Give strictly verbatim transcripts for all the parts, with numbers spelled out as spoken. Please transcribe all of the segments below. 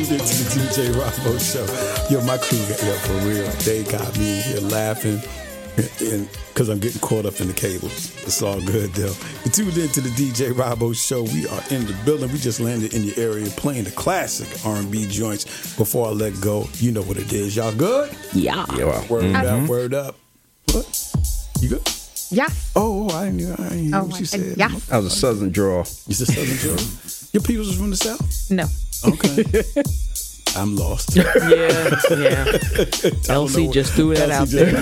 Into the D J Rabo show. Yo, my crew got, yo, for real, they got me in here laughing because I'm getting caught up in the cables. It's all good, though. You tuned into the D J Rabo show. We are in the building. We just landed in your area playing the classic R and B joints. Before I let go, you know what it is. Y'all good? Yeah. Yeah. Word mm-hmm. up, word up. What? You good? Yeah. Oh, I didn't, I didn't hear oh, what you said. Yeah. That was a southern drawl. It's a southern drawl? Your peoples was from the south? No. Okay. I'm lost. Yeah, yeah. L C just threw that out there.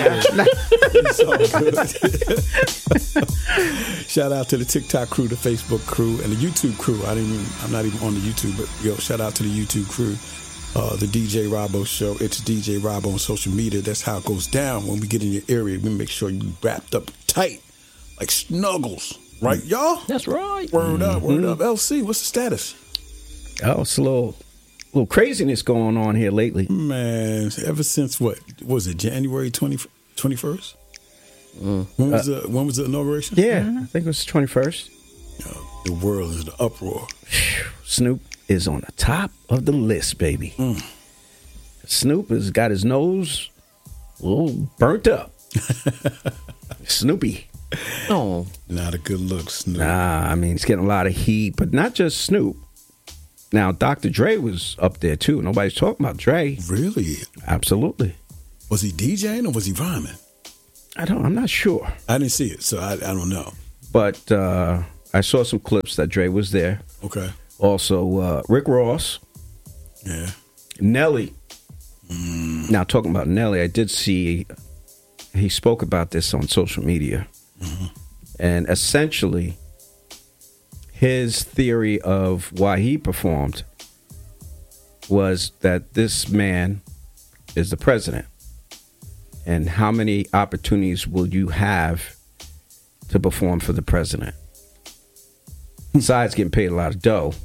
Shout out to the TikTok crew, the Facebook crew, and the YouTube crew. I didn't even, I'm not even on the YouTube, but yo, shout out to the YouTube crew. Uh, the D J Rabo show. It's D J Rabo on social media. That's how it goes down when we get in your area. We make sure you wrapped up tight, like snuggles. Right, y'all? That's right. Word up, word up. L C, what's the status? Oh, it's a little, little craziness going on here lately. Man, ever since what? what was it January twentieth, twenty-first? Mm. When was uh, the when was the inauguration? Yeah, mm-hmm. I think it was the twenty-first. Yo, the world is in an uproar. Snoop is on the top of the list, baby. Mm. Snoop has got his nose a little burnt up. Snoopy. Oh, not a good look, Snoop. Nah, I mean, he's getting a lot of heat, but not just Snoop. Now, Doctor Dre was up there, too. Nobody's talking about Dre. Really? Absolutely. Was he DJing or was he rhyming? I don't, I'm not sure. I didn't see it, so I, I don't know. But uh, I saw some clips that Dre was there. Okay. Also, uh, Rick Ross. Yeah. Nelly. Mm. Now, talking about Nelly, I did see he spoke about this on social media. Mm-hmm. And essentially, his theory of why he performed was that this man is the president. And how many opportunities will you have to perform for the president? Besides getting paid a lot of dough,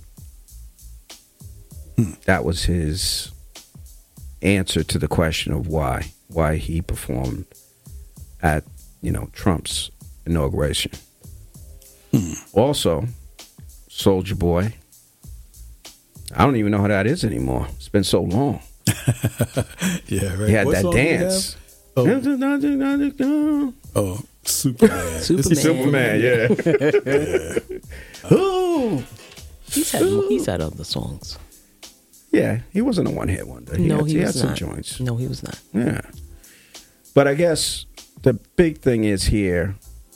hmm. that was his answer to the question of why, why he performed at, you know, Trump's inauguration. Hmm. Also, Soulja Boy. I don't even know how that is anymore. It's been so long. Yeah, right. He had what that dance. Oh. oh, Superman. Superman. Superman, yeah. yeah. Ooh. He's had he's had other songs. Yeah, he wasn't a one hit wonder. He no, had, he, he was had not. some joints. No, he was not. Yeah. But I guess the big thing is here,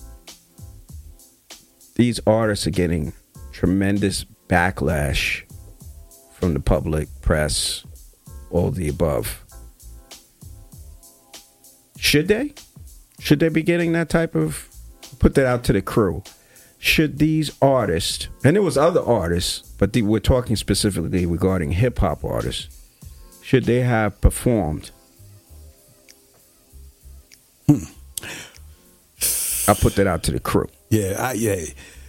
these artists are getting tremendous backlash from the public, press, all the above. Should they? Should they be getting that type of, put that out to the crew. Should these artists, and there was other artists, but the, we're talking specifically regarding hip-hop artists, should they have performed? Hmm. I'll put that out to the crew. Yeah, I, yeah.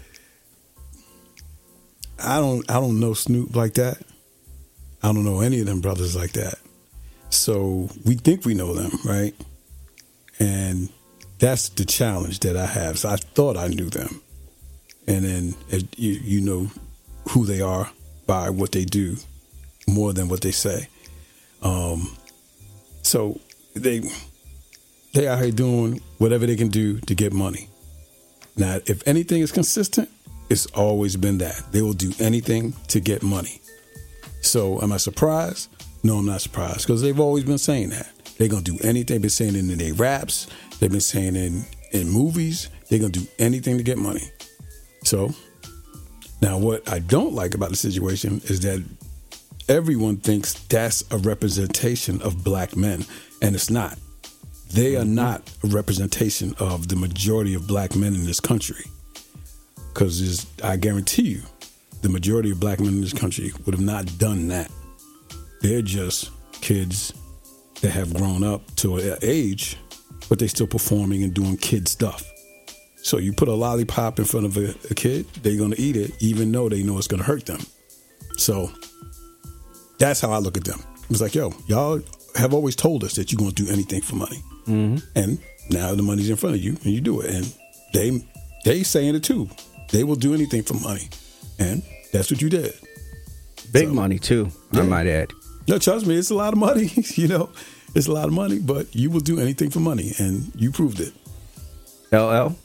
I don't, I don't know Snoop like that. I don't know any of them brothers like that. So we think we know them, right? And that's the challenge that I have. So I thought I knew them. And then you, you know who they are by what they do more than what they say. Um, so they they out here doing whatever they can do to get money. Now, if anything is consistent, it's always been that. They will do anything to get money. So am I surprised? No, I'm not surprised because they've always been saying that. They're going to do anything. They've been saying it in their raps. They've been saying it in, in movies. They're going to do anything to get money. So now what I don't like about the situation is that everyone thinks that's a representation of black men, and it's not. They are not a representation of the majority of black men in this country. Because I guarantee you, the majority of black men in this country would have not done that. They're just kids that have grown up to an age, but they're still performing and doing kid stuff. So you put a lollipop in front of a, a kid, they're going to eat it, even though they know it's going to hurt them. So that's how I look at them. It's like, yo, y'all have always told us that you're going to do anything for money. Mm-hmm. And now the money's in front of you and you do it. And they they saying it too. They will do anything for money. And that's what you did. Big So, money, too, I Yeah. might add. No, trust me, it's a lot of money. You know, it's a lot of money, but you will do anything for money, and you proved it. L L?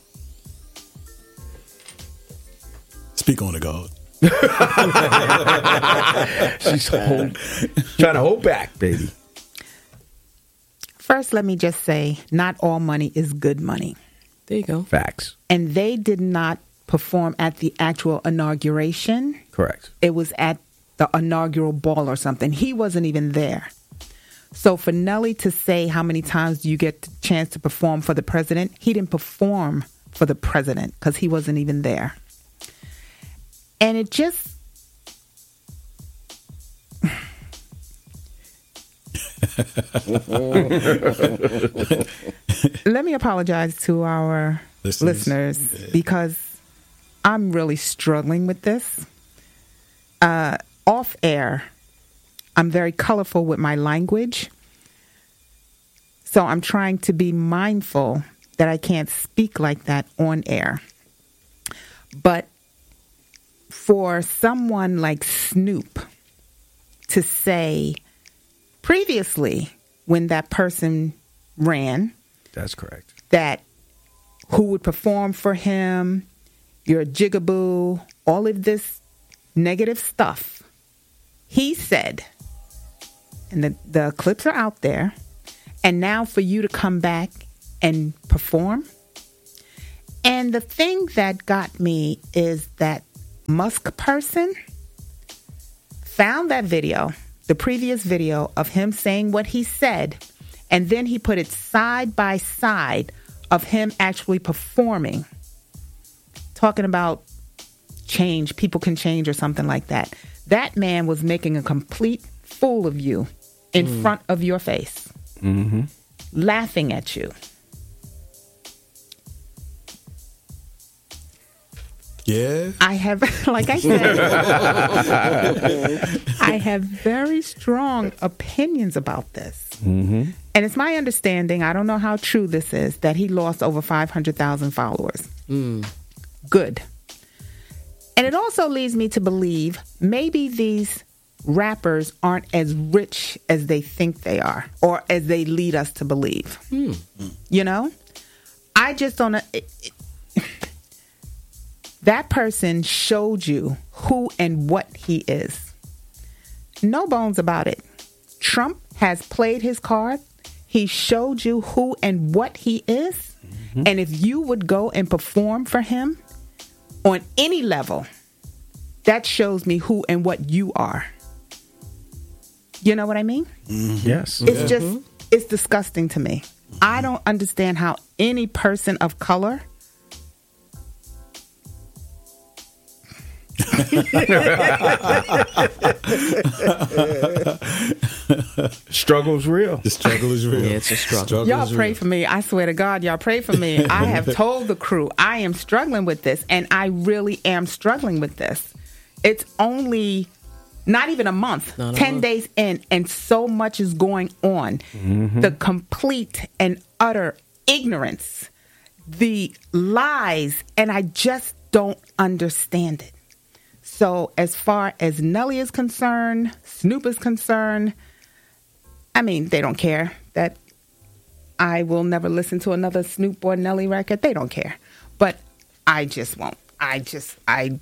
Speak on it, God. She's hold, trying to hold back, baby. First, let me just say, not all money is good money. There you go. Facts. And they did not perform at the actual inauguration. Correct. It was at the inaugural ball or something. He wasn't even there. So for Nelly to say how many times do you get the chance to perform for the president, he didn't perform for the president because he wasn't even there. And it just... Let me apologize to our listeners, listeners because I'm really struggling with this. Uh, off air, I'm very colorful with my language. So I'm trying to be mindful that I can't speak like that on air. But for someone like Snoop to say previously when that person ran, that's correct, that who would perform for him, you're a jigaboo, all of this negative stuff, he said, and the, the clips are out there, and now for you to come back and perform. And the thing that got me is that Musk person found that video, the previous video of him saying what he said, and then he put it side by side of him actually performing, talking about change, people can change or something like that. That man was making a complete fool of you in mm. front of your face, mm-hmm. laughing at you. Yeah. I have, like I said, I have very strong opinions about this. Mm-hmm. And it's my understanding, I don't know how true this is, that he lost over five hundred thousand followers. Mm. Good. And it also leads me to believe maybe these rappers aren't as rich as they think they are, or as they lead us to believe. Mm. You know? I just don't know. It, it, that person showed you who and what he is. No bones about it. Trump has played his card. He showed you who and what he is. Mm-hmm. And if you would go and perform for him on any level, that shows me who and what you are. You know what I mean? Mm-hmm. Yes. It's Yeah. just, it's disgusting to me. I don't understand how any person of color Struggle's real. The struggle is real. Yeah, it's a struggle. Struggle Y'all is pray real. for me. I swear to God, y'all pray for me. I have told the crew I am struggling with this, and I really am struggling with this. It's only not even a month, Not a ten month. days in, and so much is going on. Mm-hmm. The complete and utter ignorance, the lies, and I just don't understand it. So as far as Nelly is concerned, Snoop is concerned, I mean, they don't care that I will never listen to another Snoop or Nelly record. They don't care. But I just won't. I just, I...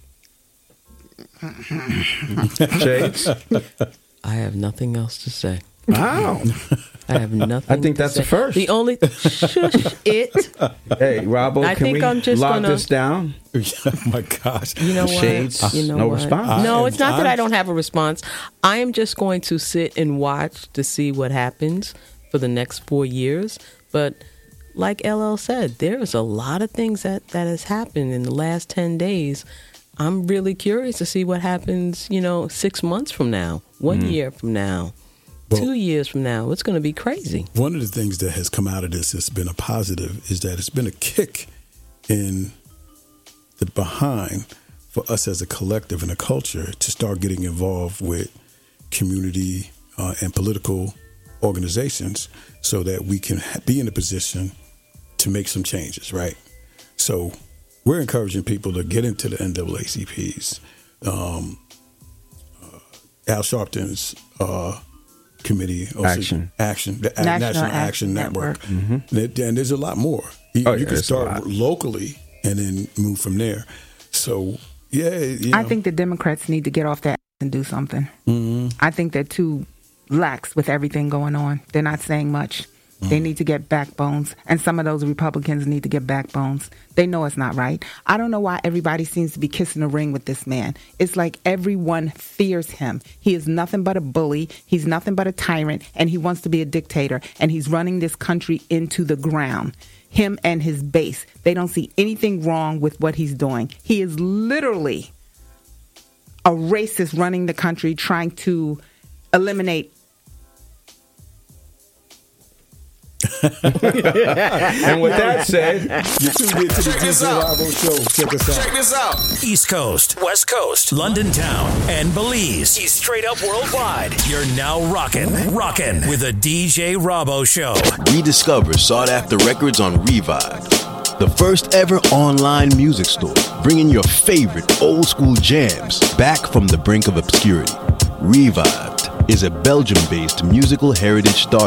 Shades. I have nothing else to say. Wow. I have nothing. I think to that's say. the first. The only shush it. Hey, Robbo, I can think we I'm just lock gonna- this down? Oh my gosh. You know what? Shades. You know no what? response. No, I it's am- not that I'm- I don't have a response. I am just going to sit and watch to see what happens for the next four years. But like L L said, there is a lot of things that, that has happened in the last ten days. I'm really curious to see what happens, you know, six months from now, one Mm. year from now, Well- two years from now. It's going to be crazy. One of the things that has come out of this that's been a positive is that it's been a kick in the behind for us as a collective and a culture to start getting involved with community uh, and political organizations so that we can ha- be in a position to make some changes, right? So we're encouraging people to get into the N double A C Ps, um, uh, Al Sharpton's uh, committee, also Action. Action, the National, National, Action, Action Network, Network. Mm-hmm. and, and there's a lot more. You, Oh, you yeah, can there's a lot. start locally and then move from there. So yeah, you know. I think the Democrats need to get off that and do something. Mm-hmm. I think they're too lax with everything going on. They're not saying much. Mm-hmm. They need to get backbones, and some of those Republicans need to get backbones. They know it's not right. I don't know why everybody seems to be kissing the ring with this man. It's like everyone fears him. He is nothing but a bully. He's nothing but a tyrant, and he wants to be a dictator, and he's running this country into the ground. Him and his base. They don't see anything wrong with what he's doing. He is literally a racist running the country, trying to eliminate. And with that said, you tuned into the D J Rabo Show. Check us out. Check this out. East Coast, West Coast, London Town, and Belize. He's straight up worldwide. You're now rocking, rocking with the D J Rabo Show. Rediscover sought after records on Revive, the first ever online music store, bringing your favorite old school jams back from the brink of obscurity. Revived is a Belgium-based musical heritage star